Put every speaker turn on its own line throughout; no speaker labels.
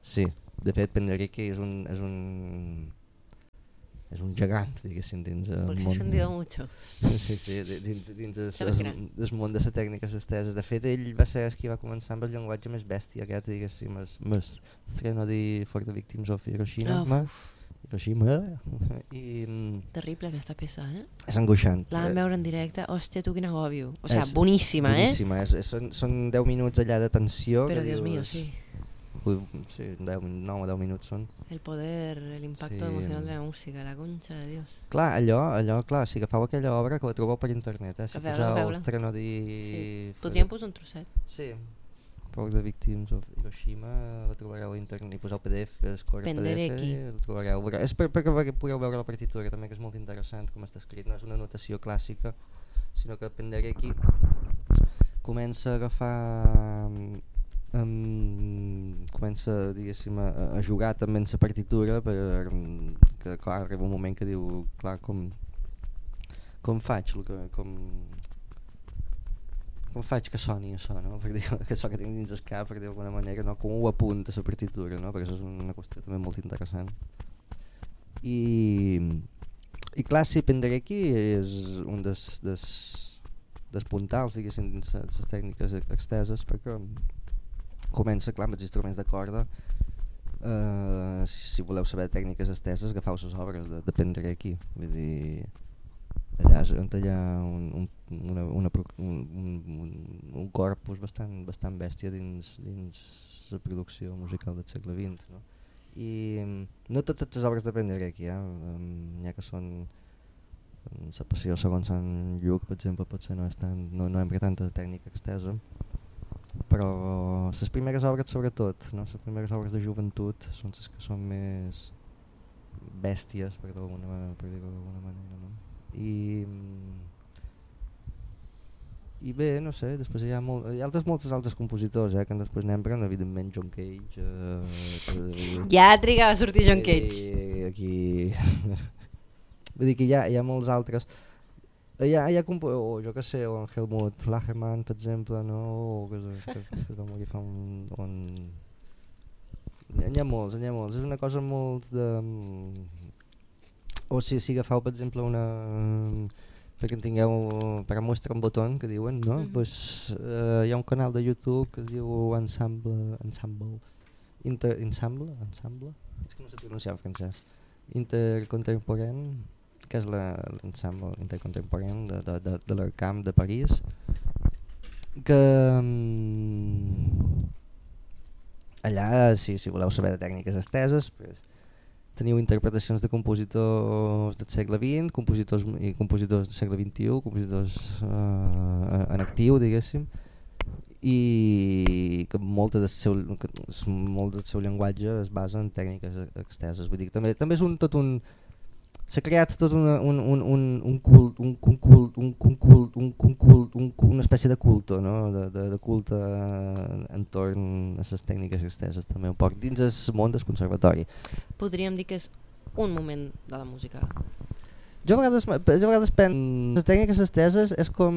Sí, de fet Penderecki és un gegant, diguéssim, dins el
Porque
món.
se sentia mucho.
Sí, dins el món de les tècniques esteses. De fet, ell va ser el qui va començar amb el llenguatge més bèstia aquest, diguéssim, més Threnody for the Victims of Hiroshima. I
Terrible aquesta peça, eh?
és angoixant.
La vam veure en directe, hòstia, tu quin agòbio. O
sigui,
sea, boníssima,
boníssima. Són 10 minuts allà de tensió.
Però, Dios mío, sí.
Sí, 9 o 10 minuts són.
El poder, el impacto emocional de la música, la concha de Dios.
Clar, allò, clar, si agafeu aquella obra que la trobeu per internet, si poseu Threnody...
Sí. Podríem posar un trosset.
Sí, For the Victims of Hiroshima, la trobareu a internet, i poseu PDF,
Penderecki.
la trobareu. És perquè pugueu veure la partitura també, que és molt interessant com està escrit, no és una notació clàssica, sinó que Penderecki comença a agafar... comença, diguéssim, a jugar també en la partitura, perquè clar, arriba un moment que diu, clar, com faig com faig que soni això, no? Per dir, que això que tinc dins el cap, per dir d'alguna manera, no? Com ho apunta la partitura, no? Perquè això és una qüestió també molt interessant. I clar, sí, Penderecki és un dels puntals, diguéssim, dins les tècniques exteses, perquè comença, clar, amb els instruments de corda. Si voleu saber tècniques esteses, agafeu les obres de Penderecki. Vull dir, allà hi ha un corpus bastant bèstia dins la producció musical del segle XX, no? I no totes les obres de Penderecki, n'hi ha que són la passió segons Sant Lluc, per exemple, potser no empra tanta tècnica extesa, però les primeres obres sobretot, no? Les primeres obres de joventut són les que són més bèsties, per dir-ho d'alguna manera, no? I bé, no sé, després hi ha molts altres compositors, que després n'empren, evidentment John Cage.
Ja trigava a sortir John Cage.
Aquí... Vull dir que hi ha molts altres. Jo que sé, o en Helmut Lagerman, per exemple, no? O que es va morir fa un... N'hi ha molts. És una cosa molt de... O si agafeu, per exemple, una... perquè en tingueu... per a mostrar un botó, que diuen, no? Pues, hi ha un canal de YouTube que es diu Ensemble? És que no sé pronunciar en francès. Intercontemporain, que és l'ensemble intercontemporain de l'Arcam de París, que allà, si voleu saber de tècniques esteses, pues, teniu interpretacions de compositors del segle XX, compositors del segle XXI, compositors en actiu, diguéssim, i que molt del seu llenguatge es basa en tècniques exteses. Vull dir que també és s'ha creat tot una espècie de culte, no? de culte entorn a les tècniques exteses, també un poc dins el món del conservatori.
Podríem dir que és un moment de la música.
Jo a vegades penso les tècniques esteses és com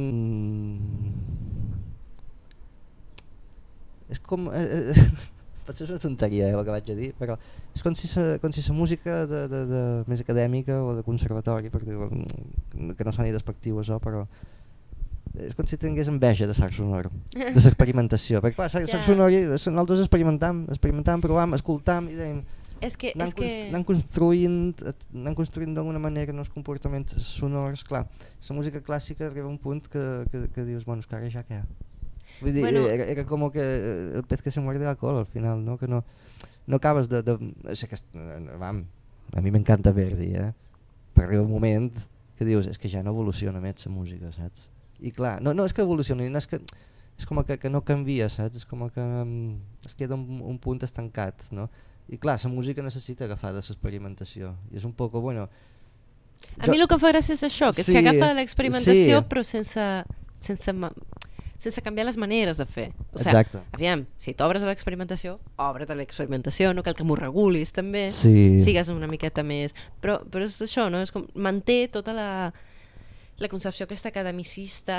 potser és una tonteria el que vaig a dir, però és com si la música més acadèmica o de conservatori, que no soni despectiu això, però és com si tingués enveja de l'art sonor, de l'experimentació, perquè clar, l'art sonor nosaltres experimentam, provàvem, escoltam i dèiem anant construint d'alguna manera els comportaments sonors. Clar, la música clàssica arriba a un punt que dius, bueno, és que ara ja què? Vull dir, era com que el pez que se muerde la cola al final, no? Que no acabes de... O sigui, a mi m'encanta Verdi, però arriba un moment que dius, és que ja no evoluciona més la música, saps? I clar, no és que evolucioni, no és com que no canvia, saps? És com que es queda un punt estancat, no? I clar, la música necessita agafar de l'experimentació, i és un poc, bueno...
A mi el que em fa gràcia és això, que és que agafa de l'experimentació però sense canviar les maneres de fer. O sigui, aviam, si t'obres a l'experimentació, obre't a l'experimentació, no cal que m'ho regulis també, sigues una miqueta més... Però és això, no? És com manté tota la concepció aquesta academicista,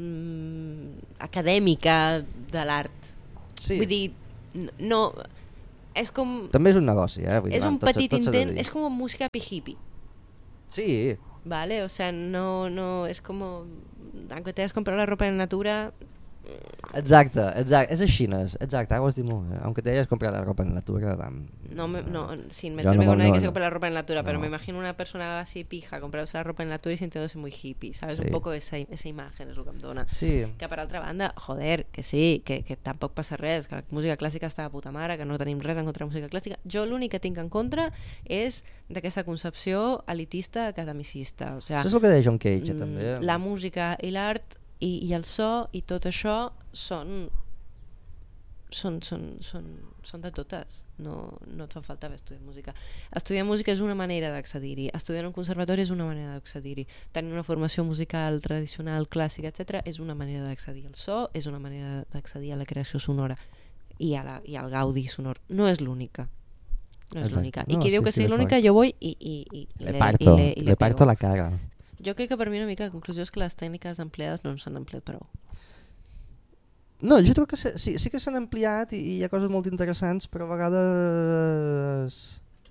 acadèmica de l'art. Vull dir, no És com...
També és un negoci,
És un petit intent, és com música hippie.
Sí.
Vale, o sea, no, es como, aunque te hayas comprado la ropa en natura...
Exacte, és així, exacte, ho has dit molt bé. Aunque te hayas comprado la ropa en natura,
sin meterme con nadie que se compra la ropa en natura, pero me imagino una persona así pija comprarse la ropa en natura y sintiéndose muy hippie, ¿sabes? Sí. Un poco esa imagen és el que em dona.
Sí.
Que per altra banda, joder, que sí, que tampoc passa res, que la música clàssica està de puta mare, que no tenim res en contra de la música clàssica. Jo l'únic que tinc en contra és d'aquesta concepció elitista academicista. O sea,
això és el que deia John Cage, també.
La música i l'art i el so i tot això són de totes, no et fa falta haver estudiat música. Estudiar música és una manera d'accedir-hi, estudiar en un conservatori és una manera d'accedir-hi, tenir una formació musical tradicional, clàssica, etc. és una manera d'accedir al so, és una manera d'accedir a la creació sonora i al gaudi sonor, no és l'única. No és l'única. I qui diu que sigui l'única, jo vull i
le parto la cara.
Jo crec que per mi una mica la conclusió és que les tècniques empleades no s'han empleat prou.
No, jo trobo que sí que s'han ampliat i hi ha coses molt interessants, però a vegades...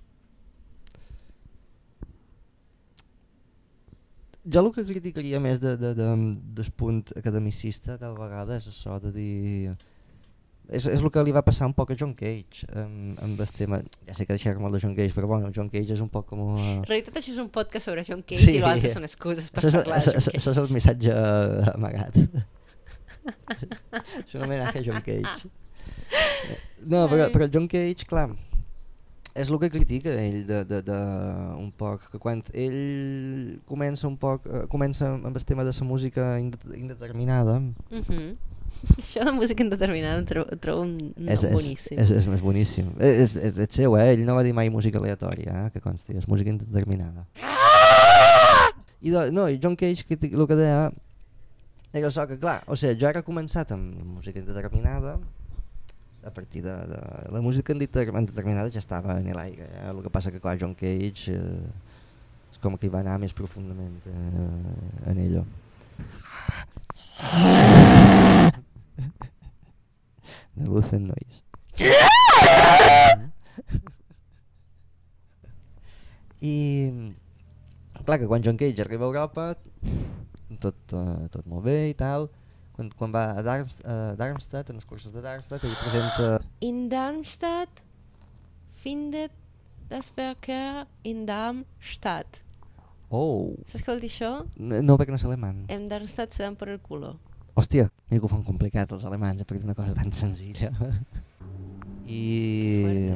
Jo el que criticaria més del punt academicista tal vegada és això de dir... És el que li va passar un poc a John Cage amb el tema, ja sé que deixarem el de John Cage, però bueno, John Cage és un poc com...
En realitat això és un podcast sobre John Cage i l'altre són excuses per parlar de John Cage.
Això és el missatge amagat. És un homenatge a John Cage. No, però John Cage, clar, és el que critica ell de un poc, que quan ell comença amb el tema de la música indeterminada.
Això de música indeterminada ho trobo boníssim.
És boníssim. És seu, ell no va dir mai música aleatòria, que consti, és música indeterminada. I John Cage el que deia era això, que clar, o sigui, jo ara he començat amb música indeterminada, a partir de la música indeterminada ja estava en l'aire, el que passa que clar, John Cage és com que hi va anar més profundament en ello. De Lucen Noise. I clar que quan John Cage arriba a Europa tot molt bé i tal, quan va a Darmstadt, en els cursos de Darmstadt, ell presenta...
In Darmstadt findet das Verkehr in Darmstadt.
Oh.
Saps què vol dir això?
No, perquè no és alemany.
En Darmstadt se dan por el culo.
Hòstia, mira que ho fan complicat els alemanys a partir d'una cosa tan senzilla. I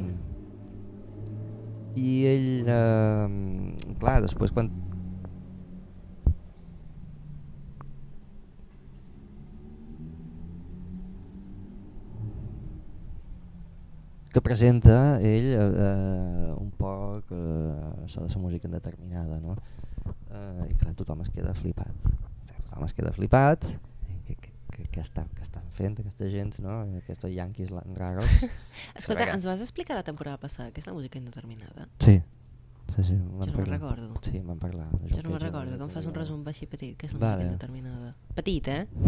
ell, clar, després quan... que presenta ell un poc això de la música indeterminada, no? I clar, tothom es queda flipat. Què estan fent aquesta gent, no? Aquests yanquis raros.
Escolta, ens vas explicar la temporada passada què és la música indeterminada?
Sí.
Jo no me'n recordo.
Sí, me'n parlar.
Jo no me'n recordo, que em fas un resum així petit, què és la música indeterminada. Petit,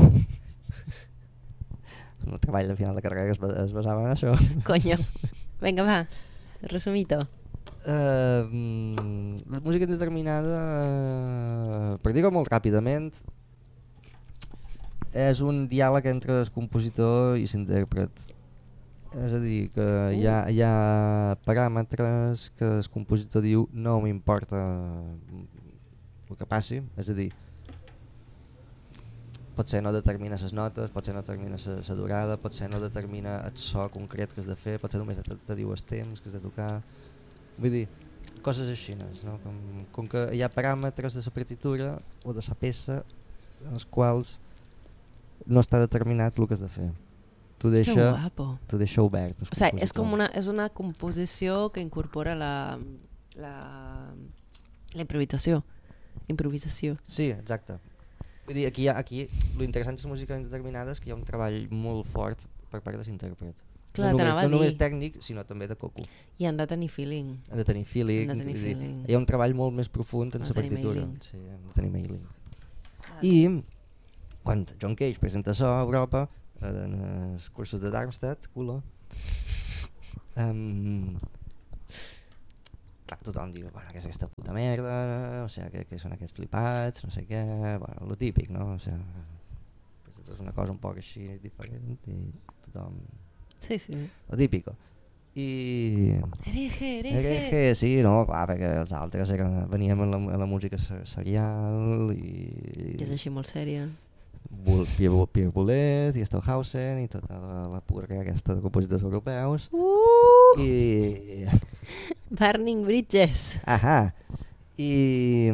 El treball de final de carrera es basava en això.
Coño. Vinga, va, resumito.
La música indeterminada, per dir-ho molt ràpidament, és un diàleg entre el compositor i l'intèrpret. És a dir, que hi ha paràmetres que el compositor diu no m'importa el que passi, és a dir, potser no determina les notes, potser no determina la durada, potser no determina el so concret que has de fer, potser només te diu els temps que has de tocar. Vull dir, coses així, no? Com que hi ha paràmetres de la partitura o de la peça en els quals no està determinat el que has de fer. T'ho deixa obert.
O sigui, és una composició que incorpora la improvisació.
Sí, exacte. Vull dir, aquí l'interessant de la música indeterminada és que hi ha un treball molt fort per part de l'intèrpret. No només tècnic, sinó també de coco.
I han de tenir feeling.
Han de tenir feeling. Hi ha un treball molt més profund en la partitura. Sí, han de tenir mailing. I quan John Cage presenta això a Europa, en els cursos de Darmstadt, culo, Clar, tothom diu, bueno, què és aquesta puta merda, o sigui, que són aquests flipats, no sé què, bueno, lo típic, no? O sigui, és una cosa un poc així diferent i tothom...
Sí, sí.
Lo típico. I... Hereje, sí, no, clar, perquè els altres veníem a la música serial i...
Que és així molt sèria.
Pierre Boulez i Stockhausen i tota la purga aquesta de compositors europeus. I...
Burning Bridges.
Ahà. I...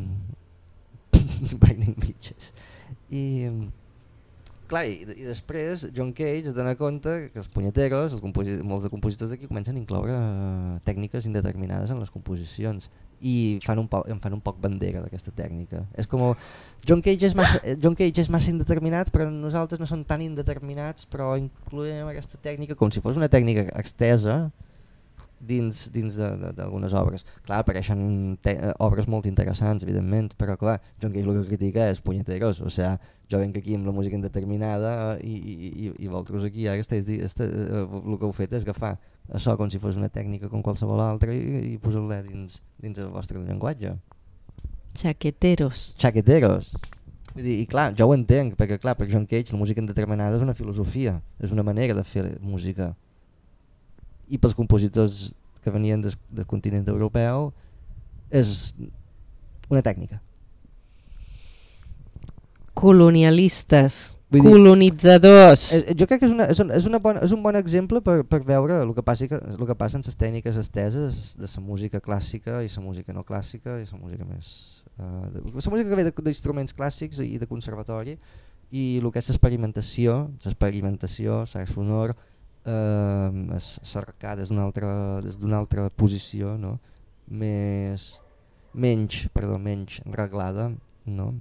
Burning Bridges. I... Clar, i després John Cage es dona compte que els punyeteros, molts de compositors d'aquí comencen a incloure tècniques indeterminades en les composicions i en fan un poc bandera d'aquesta tècnica. És com John Cage és massa indeterminat, però nosaltres no som tan indeterminats, però incloem aquesta tècnica com si fos una tècnica extesa dins d'algunes obres. Clar, apareixen obres molt interessants, evidentment, però clar, John Cage el que critica és punyeteros, o sigui, jo venc aquí amb la música indeterminada i vosaltres aquí ara el que heu fet és agafar això com si fos una tècnica com qualsevol altra i posar-la dins el vostre llenguatge.
Chaqueteros.
I clar, jo ho entenc, perquè clar, per John Cage la música indeterminada és una filosofia, és una manera de fer música. I pels compositors que venien del continent europeu és una tècnica.
Colonialistes, colonitzadors.
Jo crec que és un bon exemple per veure el que passa en les tècniques esteses de la música clàssica i la música no clàssica i la música més... la música que ve d'instruments clàssics i de conservatori i el que és l'experimentació, sax sonor, cercar des d'una altra posició, no? menys reglada, no?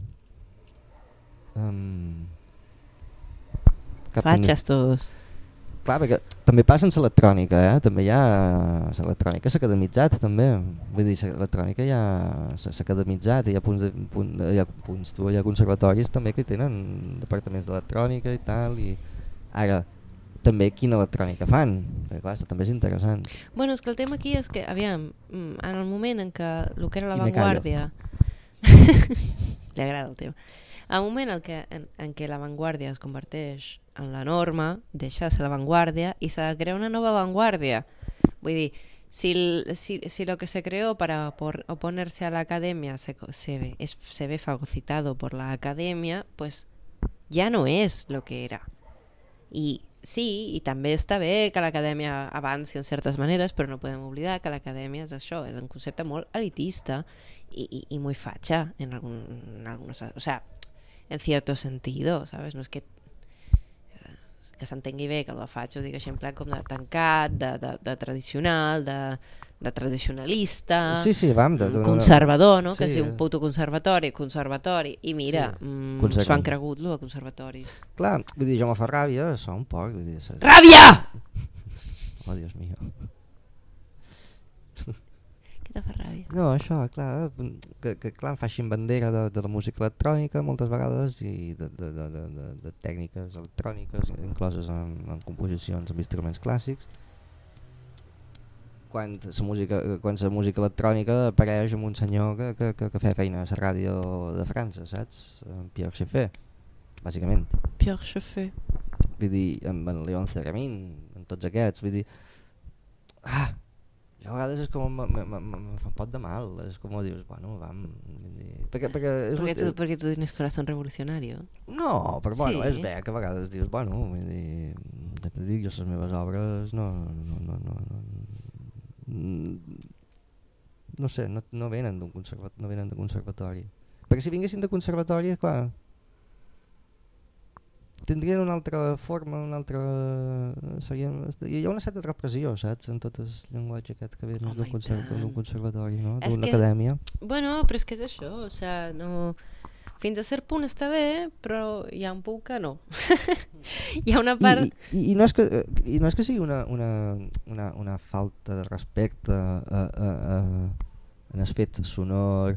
Fatxes tots.
Clar, perquè també passa en l'electrònica, també hi ha... L'electrònica s'ha academitzat, també. Vull dir, l'electrònica ja s'ha academitzat, hi ha conservatoris també que tenen departaments d'electrònica i tal, i ara també quina electrònica fan, perquè clar, això també és interessant.
Bueno, és que el tema aquí és que, aviam, en el moment en què el que era l'avantguàrdia... Li agrada el tema. El moment en què l'avantguàrdia es converteix en la norma, deixa de ser l'avantguàrdia i s'ha de crear una nova vanguardia. Vull dir, si lo que se creó para oponerse a la academia se ve fagocitado por la academia, pues ya no es lo que era. I sí, i també està bé que l'acadèmia avanci en certes maneres, però no podem oblidar que l'acadèmia és això, és un concepte molt elitista y muy facha en algunos, o sea, en cierto sentido, ¿sabes? No és que s'entengui bé que el faig ho dic així en plan com de tancat, de tradicional, de tradicionalista, conservador, no? Sí, que sigui un puto conservatori, i mira, s'ho han cregut, de conservatoris.
Clar, vull dir, jo me fa ràbia, això un poc. Vull dir,
ràbia!
Oh, Dios mío.
Què te fa ràbia?
No, això, clar, que clar, em faixin bandera de la música electrònica moltes vegades i de tècniques electròniques incloses en composicions amb instruments clàssics. Quan la música electrònica apareix amb un senyor que feia feina a la ràdio de França, saps? Pierre Schaeffer, bàsicament.
Pierre Schaeffer.
Vull dir, amb en Léon Theremin, amb tots aquests, vull dir... Jo a vegades és com me fa un pot de mal, és com dius, bueno, vam...
Perquè tu tienes corazón revolucionario.
No, però bueno, és bé que a vegades dius, bueno, vull dir, ja t'he dit, jo les meves obres no sé, no venen de conservatori. Perquè si vinguessin de conservatori, clar, tindrien una altra forma, hi ha una certa repressió, saps, en tot el llenguatge aquest que ve d'un conservatori, no? D'una acadèmia.
Bueno, però és que és això, o sigui, no... Fins a cert punt està bé, però hi ha un punt que no. Hi ha una part...
I no és que sigui una falta de respecte en el fet sonor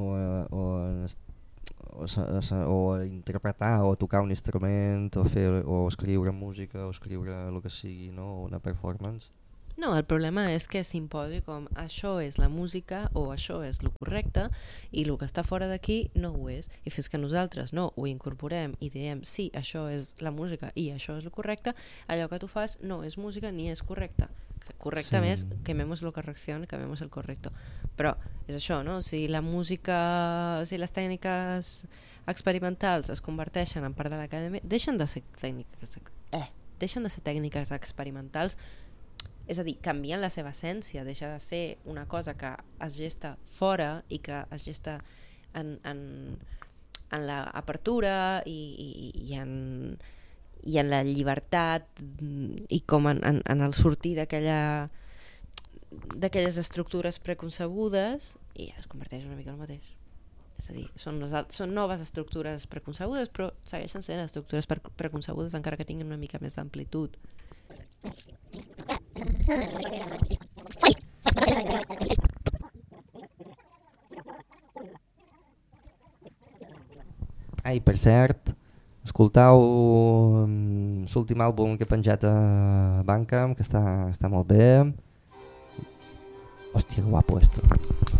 o interpretar o tocar un instrument o escriure música o escriure el que sigui, no? Una performance.
No, el problema és que s'imposi com això és la música o això és el correcte i el que està fora d'aquí no ho és. I fins que nosaltres no ho incorporem i diem sí, això és la música i això és el correcte, allò que tu fas no és música ni és correcte. Correcte sí. Més, quememos la correcció, quememos el correcto. Però és això, no? Si la música, si les tècniques experimentals es converteixen en part de l'acadèmia, deixen de ser tècniques experimentals, és a dir, canvien la seva essència, deixa de ser una cosa que es gesta fora i que es gesta en l'apertura i en la llibertat i com en el sortir d'aquelles estructures preconcebudes, i es converteix una mica en el mateix. És a dir, són noves estructures preconcebudes, però segueixen sent estructures preconcebudes encara que tinguin una mica més d'amplitud.
Ai, per cert, escoltau l'últim àlbum que he penjat a Bandcamp, que està molt bé. Hòstia, guapo esto.